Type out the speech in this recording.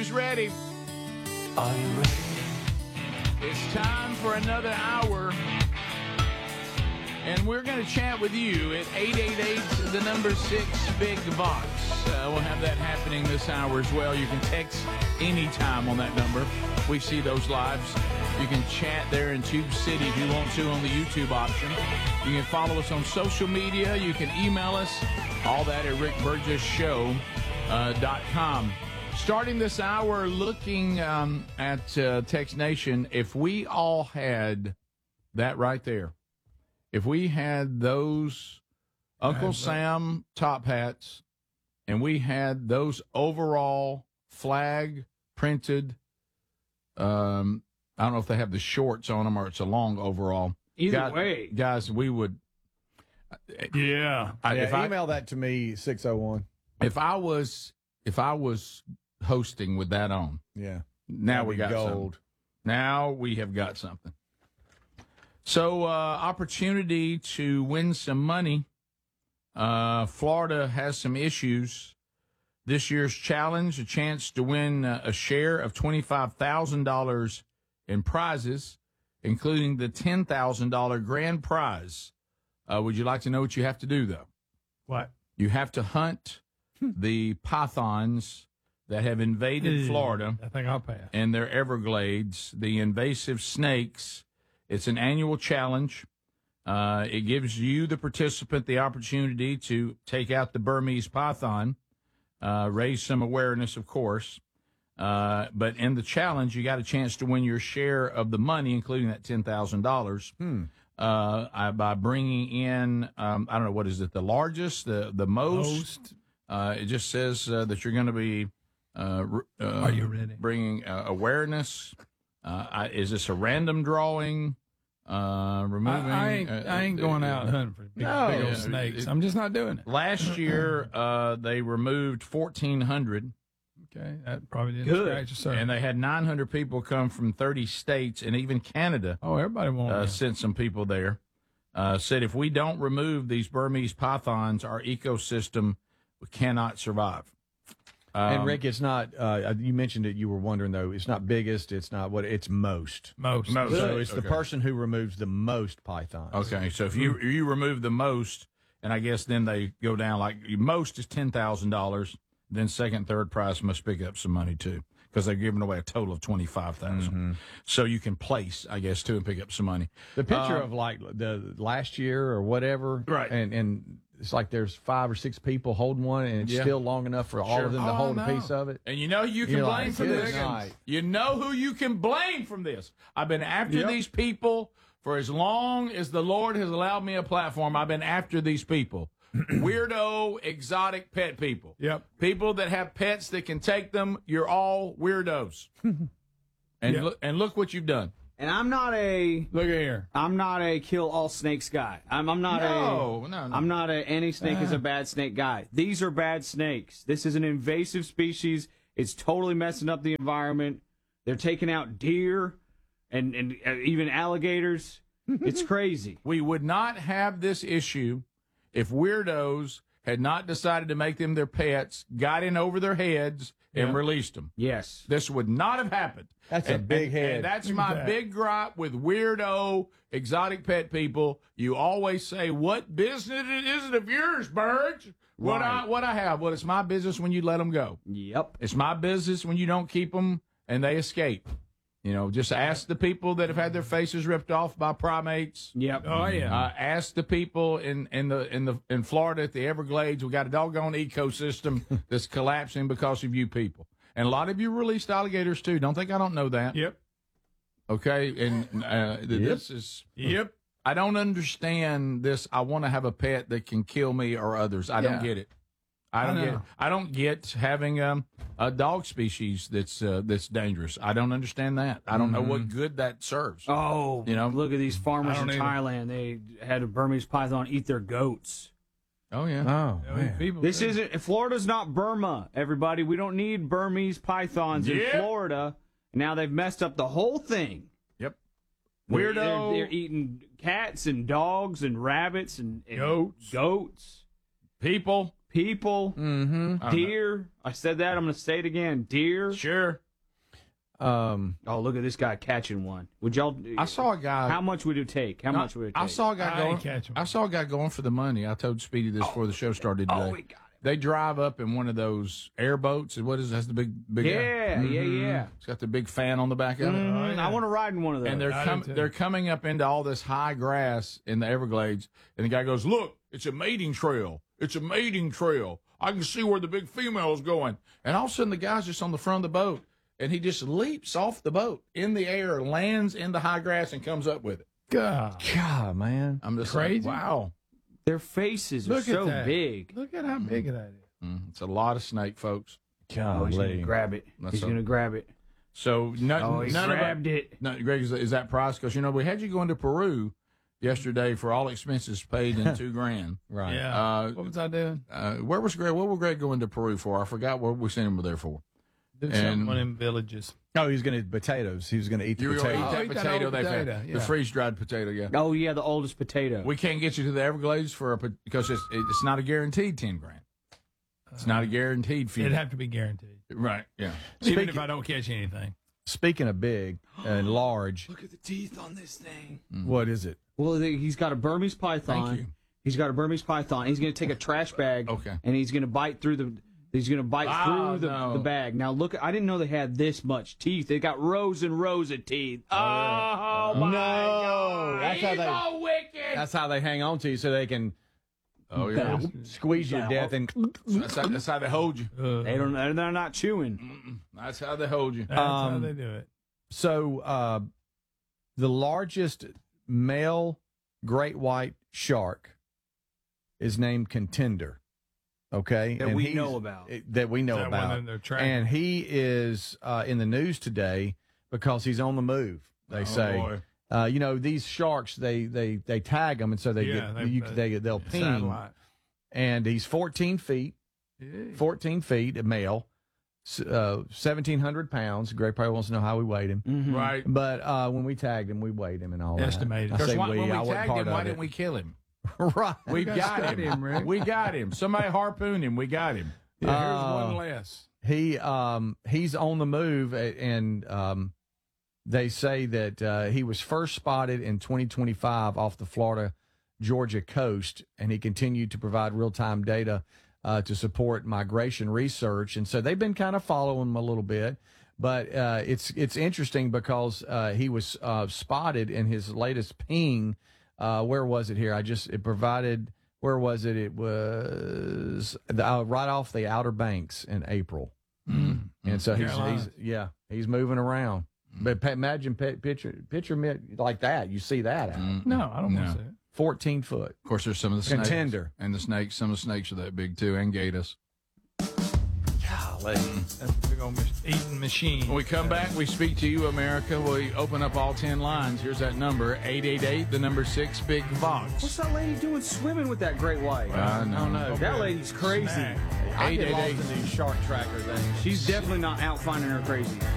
Who's ready? Are you ready? It's time for another hour. And we're going to chat with you at 888, the number 6, Big Box. We'll have that happening this hour as well. You can text anytime on that number. We see those lives. You can chat there in Tube City if you want to on the YouTube option. You can follow us on social media. You can email us. All that at rickburgesshow.com. Starting this hour, looking at Text Nation, if we all had that right there, if we had those Uncle Sam top hats and we had those overall flag printed, I don't know if they have the shorts on them or it's a long overall. Either way. Guys, we would. Yeah. Email that to me, 601. If I was hosting with that on, now we got gold. something. Now we have got something. So, opportunity to win some money. Florida has some issues. This year's challenge, a chance to win a share of $25,000 in prizes, including the $10,000 grand prize. Would you like to know what you have to do, though? What? You have to hunt the pythons that have invaded Florida. I think I'll pass. And their Everglades, the invasive snakes. It's an annual challenge. It gives you, the participant, the opportunity to take out the Burmese python, raise some awareness, of course. But in the challenge, you got a chance to win your share of the money, including that $10,000. By bringing in, I don't know, what is it, the largest, the most? It just says that you're going to be Are you ready? Bringing awareness. Is this a random drawing? Removing. I ain't going out hunting for big old snakes. I'm just not doing it. Last year, they removed 1,400. Okay, that probably didn't scratch the surface. And they had 900 people come from 30 states, and even Canada. Oh, everybody wants sent some people there. Said if we don't remove these Burmese pythons, our ecosystem cannot survive. And Rick, it's not. You mentioned it. You were wondering though. It's not biggest. It's not what. It's most. Most. So it's the person who removes the most pythons. Okay. So if you remove the most, and I guess then they go down like most is $10,000. Then second, third prize must pick up some money too, because they're giving away a total of $25,000. So you can place, I guess, too, and pick up some money. The picture of like the last year or whatever, right? And it's like there's 5 or 6 people holding one, and it's still long enough for all of them to hold a piece of it. And you know you can blame for this. You know who you can blame from this. I've been after these people for as long as the Lord has allowed me a platform. I've been after these people. Weirdo, exotic pet people. Yep. People that have pets that can take them. You're all weirdos. And look what you've done. And I'm not a look at here. I'm not a kill all snakes guy. I'm not No. I'm not a any snake is a bad snake guy. These are bad snakes. This is an invasive species. It's totally messing up the environment. They're taking out deer and even alligators. It's crazy. We would not have this issue if weirdos had not decided to make them their pets, got in over their heads, and released them. Yes. This would not have happened. That's a big head. And that's my big gripe with weirdo, exotic pet people. You always say, what business is it of yours, Burge? What I have? Well, it's my business when you let them go. Yep. It's my business when you don't keep them and they escape. You know, just ask the people that have had their faces ripped off by primates. Yep. Oh yeah. Ask the people in Florida at the Everglades. We got a doggone ecosystem that's collapsing because of you people, and a lot of you released alligators too. Don't think I don't know that. Yep. Okay, and this is. Yep. I don't understand this. I want to have a pet that can kill me or others. I don't get it. I don't get. I don't get having a dog species that's dangerous. I don't understand that. I don't know what good that serves. Oh, you know, look at these farmers in Thailand. They had a Burmese python eat their goats. Oh yeah. Oh, man. This isn't. Florida's not Burma. Everybody, we don't need Burmese pythons in Florida. Now they've messed up the whole thing. Yep. Weirdo. They're eating cats and dogs and rabbits and goats. people, deer. I said that. I'm going to say it again. Deer. Sure. Oh, look at this guy catching one. Would y'all? I saw a guy. How much would it take? How much would it take? I saw a guy I going. ain't catch 'em. I saw a guy going for the money. I told Speedy this before the show started today. we got it. They drive up in one of those airboats. What is that's the big? Yeah, yeah. It's got the big fan on the back of it. I want to ride in one of those. And they're coming up into all this high grass in the Everglades, and the guy goes, "Look, it's a mating trail. It's a mating trail. I can see where the big female is going." And all of a sudden, the guy's just on the front of the boat, and he just leaps off the boat in the air, lands in the high grass, and comes up with it. God. God, man. I'm just Crazy. like, wow. Their faces are Look at so that. big. Look at how big that is. It's a lot of snake, folks. Oh, he's going to grab it. That's He's a- going to grab it. So none Oh, he of grabbed it. No, Greg, is that price? Because we had you going to Peru yesterday for all expenses paid in $2,000. Right. Yeah. What was I doing? Where was Greg? What was Greg going to Peru for? I forgot what we sent him there for. Do something on them villages. Oh, he's going to eat potatoes. He was going to eat the You were going to potatoes. eat eat that that potato old they've had, potato, the yeah. freeze-dried potato. Yeah, Oh, yeah, the oldest potato. we can't get you to the Everglades because it's not a guaranteed $10,000. It's not a guaranteed fee. It'd have to be guaranteed. Right? Yeah. Even if I don't catch anything. Speaking of big and large, Look at the teeth on this thing. what is it? Well, he's got a Burmese python. Thank you. He's got a Burmese python. He's going to take a trash bag. Okay. And he's going to bite through the. He's going to bite Oh, through no. the bag. Now look, I didn't know they had this much teeth. They got rows and rows of teeth. Oh my God! That's how He's they- so wicked. That's how they hang on to you so they can Oh yeah. squeeze you to death. And That's how they hold you. They don't. They're not chewing. That's how they hold you. That's how they do it. so the largest male great white shark is named Contender. Okay, That And we he's- know about. That we know That one about. in their tracking. And he is in the news today because he's on the move. They say. boy. These sharks, they tag them, and so they'll ping. Satellite. And he's 14 feet, a male, 1,700 pounds. Greg probably wants to know how we weighed him. Right. But when we tagged him, we weighed him and all Estimated. that. I Because say when we I wasn't tagged part him, of why it. didn't we kill him? Right. We got study him, Rick. him. We got him. Somebody harpooned him. We got him. Yeah, here's one less. He's on the move, and they say that he was first spotted in 2025 off the Florida-Georgia coast, and he continued to provide real-time data to support migration research. And so they've been kind of following him a little bit. But it's interesting because he was spotted in his latest ping. Where was it here? It provided. Where was it? It was right off the Outer Banks in April. And so he's moving around. But imagine picture me like that. You see that out. No, I don't want to say it. 14 foot. Of course, there's some of the snakes. Contender. And the snakes. Some of the snakes are that big too, and gators. That's a big old eating machine. When we come back, we speak to you, America. We open up all 10 lines. Here's that number, 888, the number 6, Big Vox. What's that lady doing swimming with that great white? I don't know. That lady's crazy. Snack. I get lost 888. in these shark tracker things. She's definitely not out finding her crazy.